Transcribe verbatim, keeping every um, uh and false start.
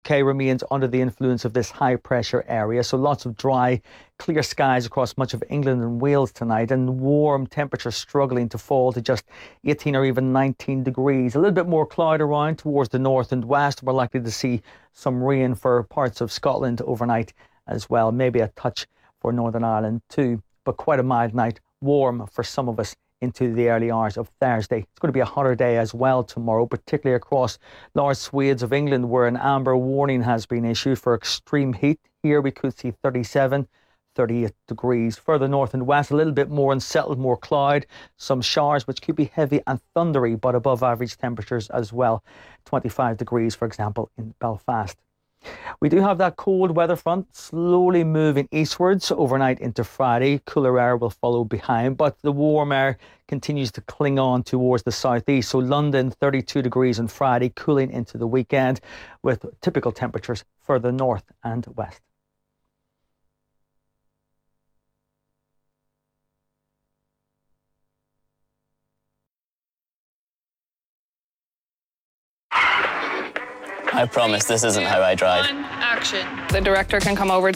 K remains under the influence of this high pressure area, so lots of dry, clear skies across much of England and Wales tonight, and warm temperatures struggling to fall to just eighteen or even nineteen degrees. A little bit more cloud around towards the north and west. We're likely to see some rain for parts of Scotland overnight as well, maybe a touch for Northern Ireland too, but quite a mild night, warm for some of us into the early hours of Thursday. It's going to be a hotter day as well tomorrow, particularly across large swathes of England where an amber warning has been issued for extreme heat. Here we could see thirty-seven, thirty-eight degrees. Further north and west, a little bit more unsettled, more cloud, some showers which could be heavy and thundery, but above average temperatures as well. twenty-five degrees, for example, in Belfast. We do have that cold weather front slowly moving eastwards overnight into Friday. Cooler air will follow behind, but the warm air continues to cling on towards the southeast. So London, thirty-two degrees on Friday, cooling into the weekend with typical temperatures further north and west. I promise this isn't how I drive. Action. The director can come over